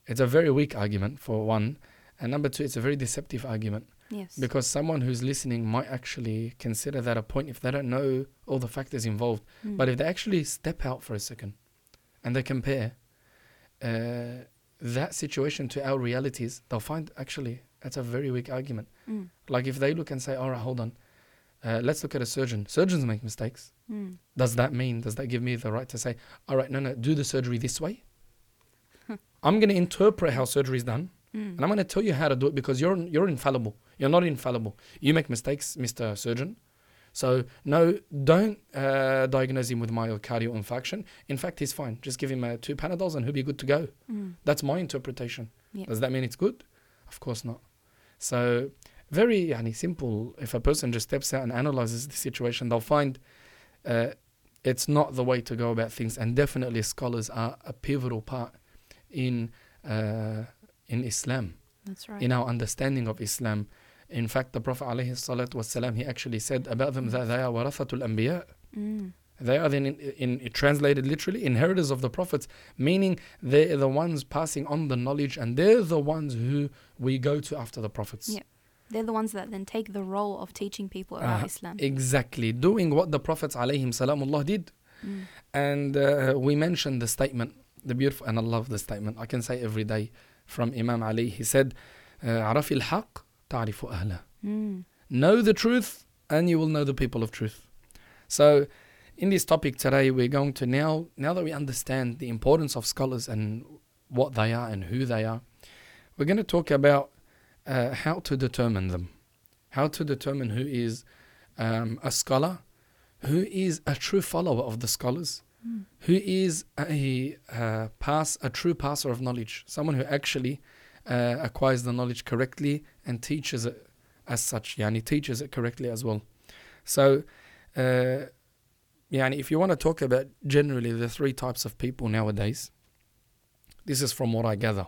It's a very weak argument, for one. And number two, it's a very deceptive argument. Yes. Because someone who's listening might actually consider that a point if they don't know all the factors involved. But if they actually step out for a second and they compare that situation to our realities, they'll find actually that's a very weak argument. Like if they look and say, all right, hold on, let's look at a surgeon. Surgeons make mistakes. Does that give me the right to say, all right, no, do the surgery this way? I'm going to interpret how surgery is done. And I'm going to tell you how to do it because you're infallible. You're not infallible. You make mistakes, Mr. Surgeon. So, no, don't diagnose him with myocardial infarction. In fact, he's fine. Just give him 2 Panadols and he'll be good to go. That's my interpretation. Yep. Does that mean it's good? Of course not. So, very simple. If a person just steps out and analyzes the situation, they'll find it's not the way to go about things. And definitely scholars are a pivotal part in Islam. That's right. In our understanding of Islam. In fact, the Prophet ﷺ, he actually said about them that they are warathatul anbiya. They are then, in translated literally, inheritors of the prophets, meaning they're the ones passing on the knowledge and they're the ones who we go to after the prophets. Yeah. They're the ones that then take the role of teaching people about Islam. Exactly. Doing what the prophets alayhim salamullah did. And we mentioned the statement, the beautiful, and I love the statement, I can say every day, from Imam Ali. He said, عَرَفِ الْحَقِّ تَعْرِفُ أَهْلَهُ. Know the truth and you will know the people of truth. So in this topic today, we're going to now that we understand the importance of scholars and what they are and who they are, we're going to talk about how to determine them. How to determine who is a scholar, who is a true follower of the scholars, who is a true passer of knowledge, someone who actually acquires the knowledge correctly and teaches it as such, teaches it correctly as well. So, if you want to talk about generally the 3 types of people nowadays, this is from what I gather,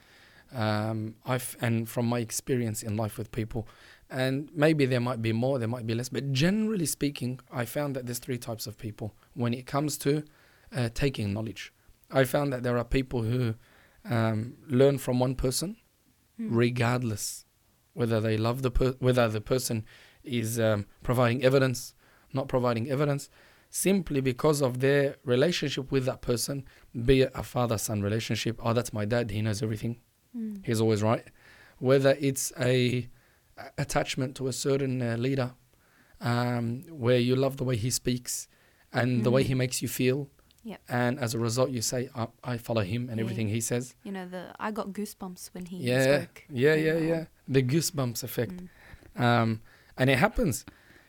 and from my experience in life with people, and maybe there might be more, there might be less, but generally speaking, I found that there's 3 types of people when it comes to taking knowledge. I found that there are people who learn from one person, regardless whether they love whether the person is providing evidence, not providing evidence, simply because of their relationship with that person, be it a father-son relationship. Oh, that's my dad, he knows everything, he's always right. Whether it's a attachment to a certain leader, where you love the way he speaks and the way he makes you feel. Yep. And as a result, you say, I follow him and everything he says. I got goosebumps when he spoke. Yeah. The goosebumps effect. And it happens.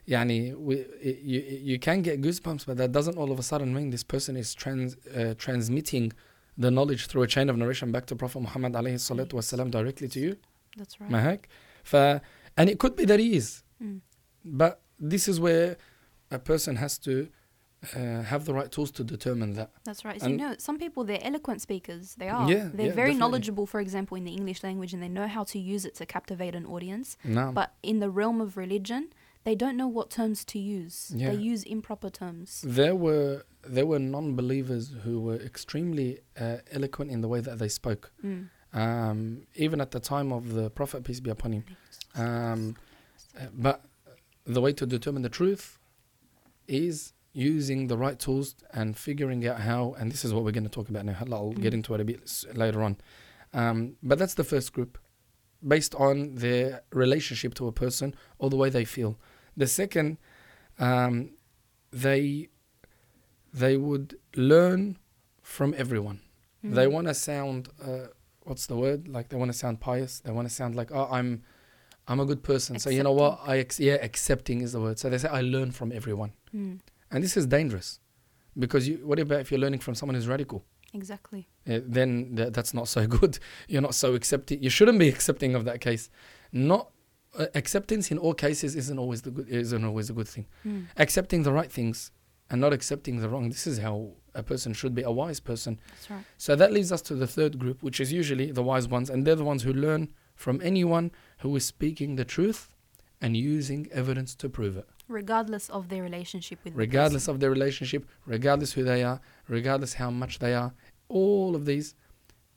You can get goosebumps, but that doesn't all of a sudden mean this person is transmitting the knowledge through a chain of narration back to Prophet Muhammad alayhi salatu wasalam directly to you. That's right. And it could be that he is. But this is where a person has to have the right tools to determine that. That's right. So, some people, they're eloquent speakers. They are. Yeah, they're very definitely knowledgeable, for example, in the English language, and they know how to use it to captivate an audience. No. But in the realm of religion, they don't know what terms to use. Yeah. They use improper terms. There were non-believers who were extremely eloquent in the way that they spoke. Even at the time of the Prophet, peace be upon him. But the way to determine the truth is using the right tools and figuring out how, and this is what we're going to talk about now. I'll get into it a bit later on. But that's the first group, based on their relationship to a person or the way they feel. The second, they would learn from everyone. They want to sound, what's the word? Like they want to sound pious. They want to sound like, I'm a good person. Accepting. So you know what? Accepting is the word. So they say, I learn from everyone. And this is dangerous, because what about if you're learning from someone who's radical? Exactly. Then that's not so good. You're not so accepting. You shouldn't be accepting of that case. Not acceptance in all cases isn't always a good thing. Accepting the right things and not accepting the wrong. This is how a person should be, a wise person. That's right. So that leads us to the third group, which is usually the wise ones, and they're the ones who learn from anyone who is speaking the truth and using evidence to prove it. Regardless of their relationship with regardless of their relationship, regardless who they are, regardless how much they are, all of these,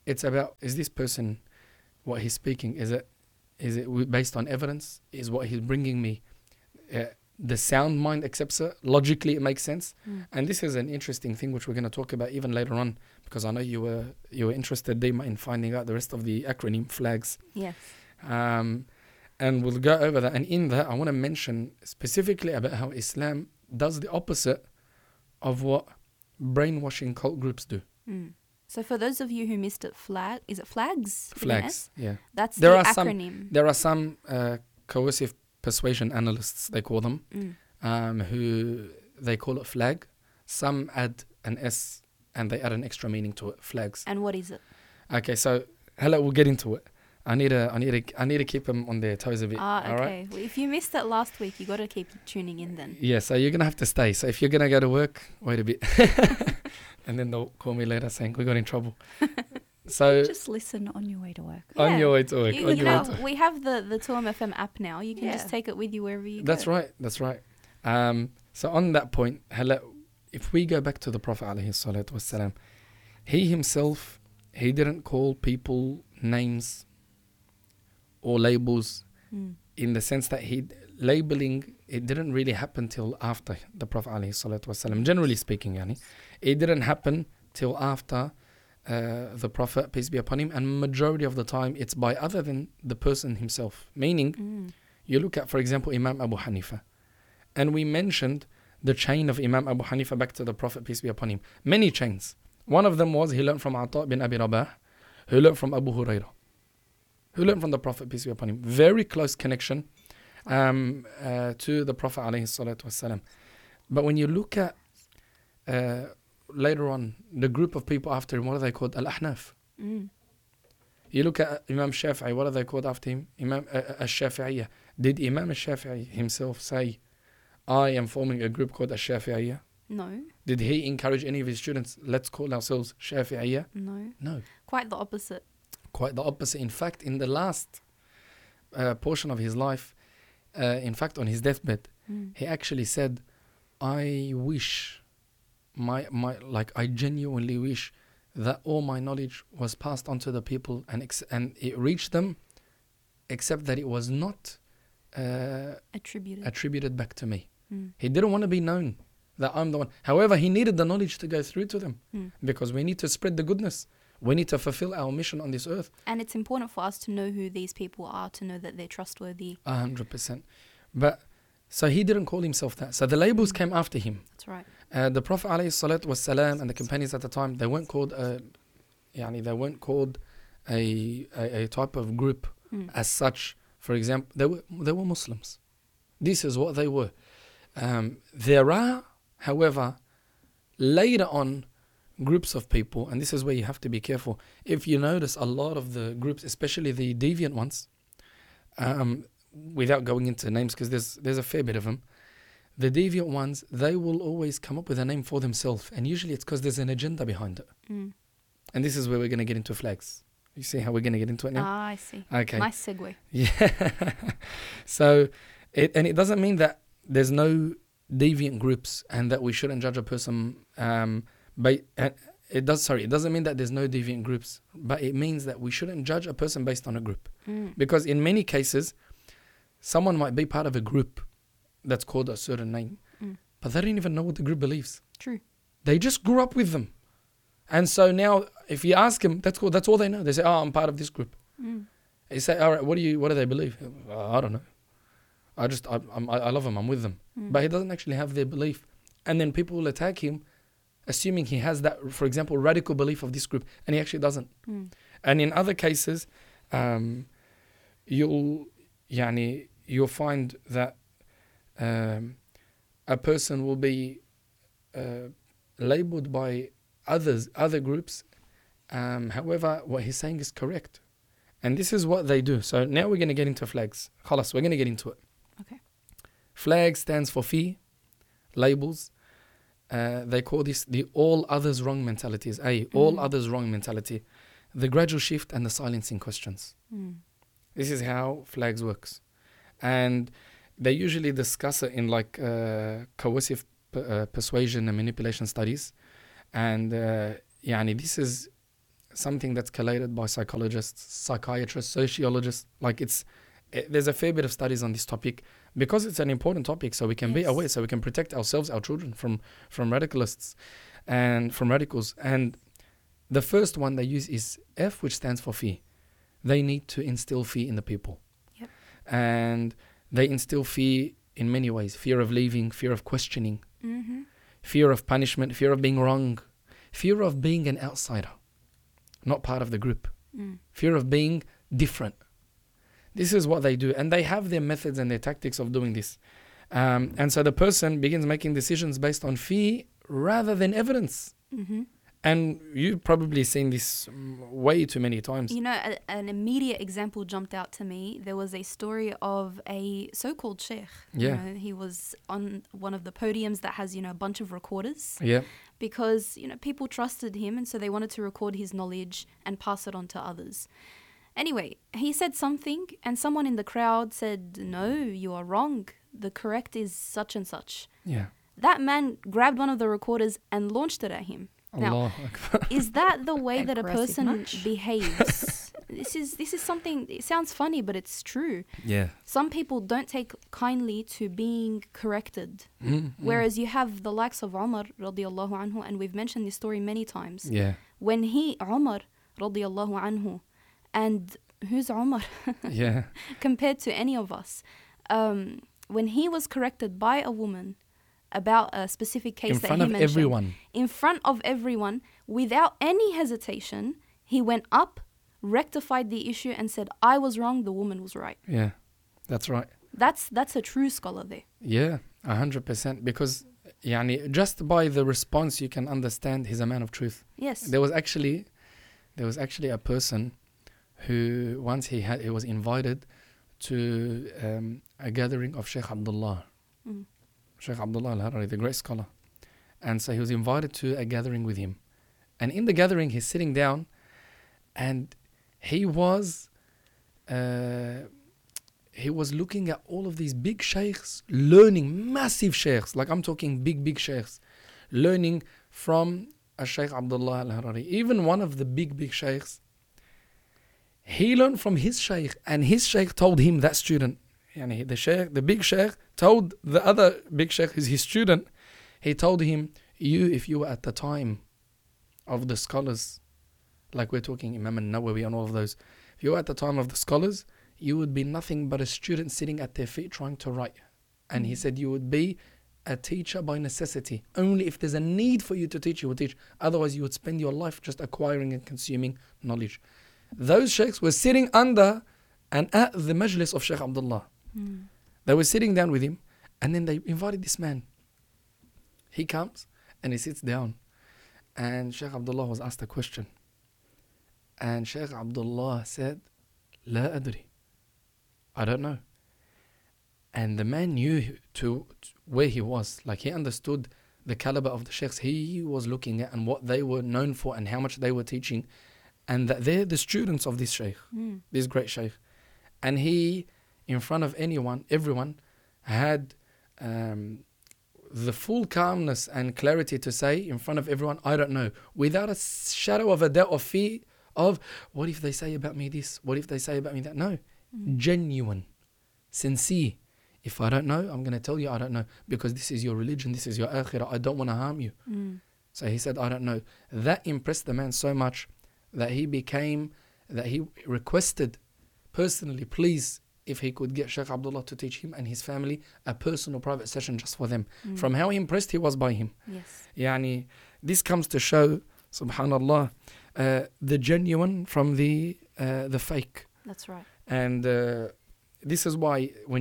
It's about, is this person, what he's speaking, is it based on evidence? Is what he's bringing me, the sound mind accepts it, logically it makes sense? And this is an interesting thing which we're going to talk about even later on, because I know you were interested, Dima, in finding out the rest of the acronym flags. Yes. And we'll go over that. And in that, I want to mention specifically about how Islam does the opposite of what brainwashing cult groups do. So for those of you who missed it, is it flags? Flags, yeah. That's There the are acronym. There are some coercive persuasion analysts, they call them, who they call it flag. Some add an S and they add an extra meaning to it, flags. And what is it? Okay, so we'll get into it. I need to keep them on their toes a bit. Okay. All right? Well, if you missed it last week, you got to keep tuning in then. Yeah, so you're going to have to stay. So if you're going to go to work, wait a bit. And then they'll call me later saying, we got in trouble. So just listen on your way to work. on your way to work. We have the Toom FM app now. You can just take it with you wherever you go. That's right. So on that point, if we go back to the Prophet ﷺ, he himself, he didn't call people names or labels in the sense that labeling, it didn't really happen till after the Prophet ﷺ. Generally speaking, it didn't happen till after the Prophet, peace be upon him, and majority of the time it's by other than the person himself. Meaning, you look at, for example, Imam Abu Hanifa, and we mentioned the chain of Imam Abu Hanifa back to the Prophet, peace be upon him. Many chains. One of them was he learned from Ata bin Abi Rabah, who learned from Abu Hurairah, who learned from the Prophet, peace be upon him. Very close connection to the Prophet ﷺ. But when you look at later on the group of people after him, what are they called? Al-Ahnaf. You look at Imam Shafi'i, what are they called after him? Imam Al-Shafi'iyya. Did Imam Al-Shafi'i himself say, I am forming a group called Al-Shafi'iyya? No. Did he encourage any of his students, let's call ourselves Shafi'iyya? No. Quite the opposite. Quite the opposite. In fact, in the last portion of his life, in fact, on his deathbed, he actually said, I wish, I genuinely wish that all my knowledge was passed on to the people and it reached them, except that it was not attributed back to me. He didn't want to be known that I'm the one. However, he needed the knowledge to go through to them because we need to spread the goodness. We need to fulfill our mission on this earth. And it's important for us to know who these people are, to know that they're trustworthy. 100%. But so he didn't call himself that. So the labels came after him. That's right. The Prophet ﷺ and the companions at the time, they weren't called a type of group as such. For example, they were Muslims. This is what they were. There are, however, later on, groups of people, and this is where you have to be careful. If you notice, a lot of the groups, especially the deviant ones, without going into names, because there's a fair bit of them, the deviant ones, they will always come up with a name for themselves, and usually it's because there's an agenda behind it. And this is where we're going to get into flags. You see how we're going to get into it now? I see. Okay. Nice segue. Yeah. So, it doesn't mean that there's no deviant groups and that we shouldn't judge a person. It doesn't mean that there's no deviant groups, but it means that we shouldn't judge a person based on a group. Because in many cases, someone might be part of a group that's called a certain name, but they don't even know what the group believes. True. They just grew up with them. And so now, if you ask them, that's cool, that's all they know. They say, oh, I'm part of this group. You say, all right, what do they believe? I don't know. I love them, I'm with them. But he doesn't actually have their belief. And then people will attack him, assuming he has that, for example, radical belief of this group, and he actually doesn't. And in other cases, you'll find that a person will be labeled by other groups. However, what he's saying is correct. And this is what they do. So now we're going to get into flags. Khalas, we're going to get into it. Okay. Flag stands for fee, labels. They call this the all others wrong mentalities. All others wrong mentality. The gradual shift and the silencing questions. This is how flags works. And they usually discuss it in coercive persuasion and manipulation studies. And this is something that's collated by psychologists, psychiatrists, sociologists. Like there's a fair bit of studies on this topic because it's an important topic, so we can be Yes. aware, so we can protect ourselves, our children from radicalists and from radicals. And the first one they use is F, which stands for fear. They need to instill fear in the people. Yep. And they instill fear in many ways. Fear of leaving, fear of questioning, Mm-hmm. fear of punishment, fear of being wrong, fear of being an outsider, not part of the group, fear of being different. This is what they do. And they have their methods and their tactics of doing this. And so the person begins making decisions based on fear rather than evidence. Mm-hmm. And you've probably seen this way too many times. You know, an immediate example jumped out to me. There was a story of a so-called sheikh. Yeah. You know, he was on one of the podiums that has, a bunch of recorders Yeah. because, people trusted him and so they wanted to record his knowledge and pass it on to others. Anyway, he said something and someone in the crowd said, "No, you are wrong. The correct is such and such." Yeah. That man grabbed one of the recorders and launched it at him. Now, Allah Akbar. is that the way that a Aggressive person much? behaves? This is something, it sounds funny, but it's true. Yeah. Some people don't take kindly to being corrected. Whereas you have the likes of Umar radiallahu anhu, and we've mentioned this story many times. Yeah. When Umar radiallahu anhu, and who's Umar Yeah. compared to any of us, when he was corrected by a woman about a specific case In that front he of mentioned, everyone. in front of everyone, without any hesitation, he went up, rectified the issue and said, "I was wrong, the woman was right." Yeah. That's right. That's a true scholar there. Yeah. 100%. Because just by the response, you can understand his amount of truth. Yes. There was actually a person who once he was invited to a gathering of Sheikh Abdullah. Sheikh Abdullah al-Harari, the great scholar. And so he was invited to a gathering with him. And in the gathering, he's sitting down and he was looking at all of these big sheikhs, learning, massive sheikhs, like I'm talking big sheikhs, learning from a Sheikh Abdullah al-Harari. Even one of the big sheikhs, he learned from his sheikh, and his sheikh told him, that student, the big sheikh told the other big sheikh, who's his student, he told him, if you were at the time of the scholars, like we're talking Imam al-Nawawi and all of those, if you were at the time of the scholars, you would be nothing but a student sitting at their feet trying to write. And he said you would be a teacher by necessity. Only if there's a need for you to teach, you would teach. Otherwise, you would spend your life just acquiring and consuming knowledge. Those sheikhs were sitting under and at the majlis of Sheikh Abdullah. They were sitting down with him, and then they invited this man. He comes and he sits down, and Sheikh Abdullah was asked a question, and Sheikh Abdullah said, "La adri, I don't know." And the man knew to where he was, like he understood the caliber of the sheikhs he was looking at and what they were known for and how much they were teaching, and that they're the students of this sheikh, this great sheikh. And he, in front of everyone, had the full calmness and clarity to say in front of everyone, "I don't know," without a shadow of a doubt or fear of, what if they say about me this? What if they say about me that? No. Genuine, sincere. If I don't know, I'm going to tell you I don't know, because this is your religion, this is your akhirah, I don't want to harm you. So he said, "I don't know." That impressed the man so much that he requested personally, please, if he could get Sheikh Abdullah to teach him and his family a personal private session just for them. From how impressed he was by him. Yes. This comes to show, subhanallah, the genuine from the fake. That's right. And this is why when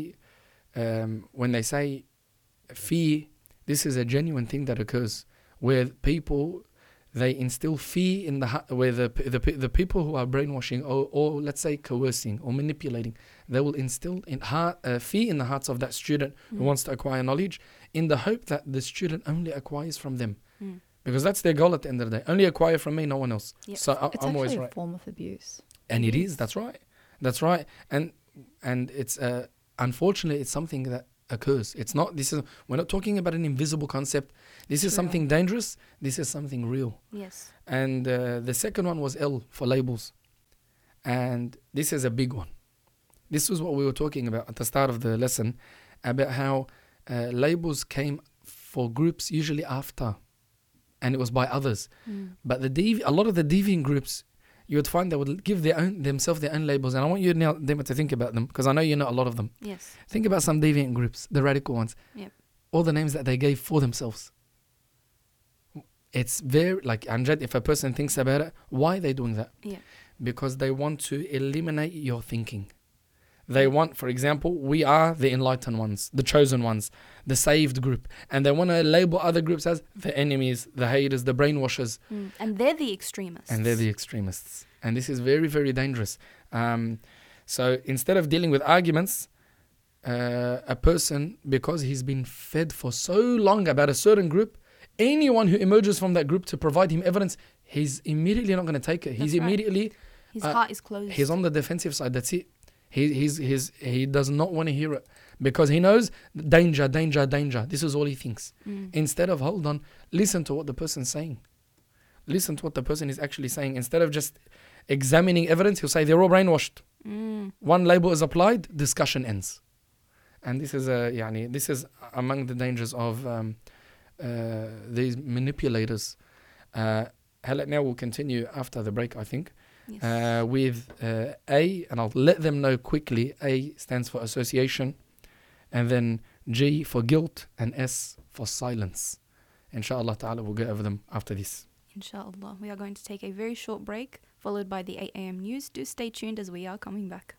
they say fear, this is a genuine thing that occurs where people, they instill fear in the heart, where the people who are brainwashing or let's say coercing or manipulating, they will instill fear in the hearts of that student who wants to acquire knowledge, in the hope that the student only acquires from them. Because that's their goal at the end of the day. Only acquire from me, no one else. Yep. So It's I'm always actually right. a form of abuse. And it is, that's right. And it's unfortunately, it's something that occurs. We're not talking about an invisible concept. This is Real. something dangerous. This is something real. Yes. And the second one was L for labels. And this is a big one. This was what we were talking about at the start of the lesson, about how labels came for groups usually after, and it was by others. But a lot of the deviant groups, you would find they would give themselves their own labels. And I want you now, Dima, to think about them, because I know you know a lot of them. Yes. Think about some deviant groups, the radical ones. Yep. All the names that they gave for themselves. It's very, like, Amjad, if a person thinks about it, why are they doing that? Yeah. Because they want to eliminate your thinking. They want, for example, we are the enlightened ones, the chosen ones, the saved group. And they want to label other groups as the enemies, the haters, the brainwashers. And they're the extremists. And this is very, very dangerous. So instead of dealing with arguments, a person, because he's been fed for so long about a certain group, anyone who emerges from that group to provide him evidence, he's immediately not going to take it. That's right. His heart is closed. He's on the defensive side. That's it. He does not want to hear it, because he knows danger, danger, danger. This is all he thinks. Instead of, hold on, listen to what the person's saying. Listen to what the person is actually saying. Instead of just examining evidence, he'll say they're all brainwashed. One label is applied, discussion ends. And this is among the dangers of these manipulators. Now we'll continue after the break, I think. Yes. With A, and I'll let them know quickly. A stands for association, and then G for guilt, and S for silence. Inshallah ta'ala, we'll go over them after this. Inshallah. We are going to take a very short break, followed by the 8 a.m. news. Do stay tuned as we are coming back.